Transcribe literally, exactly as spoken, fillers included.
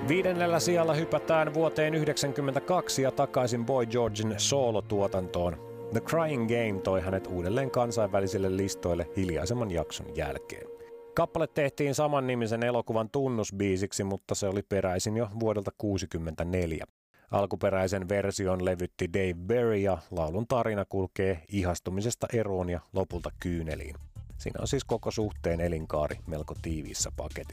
Viidennellä sijalla hypätään vuoteen yhdeksänkymmentäkaksi ja takaisin Boy Georgen soolotuotantoon. The Crying Game toi hänet uudelleen kansainvälisille listoille hiljaisemman jakson jälkeen. Kappale tehtiin samannimisen elokuvan tunnusbiisiksi, mutta se oli peräisin jo vuodelta tuhatyhdeksänsataakuusikymmentäneljä. Alkuperäisen version levytti Dave Berry ja laulun tarina kulkee ihastumisesta eroon ja lopulta kyyneliin. Siinä on siis koko suhteen elinkaari melko tiiviissä paketissa.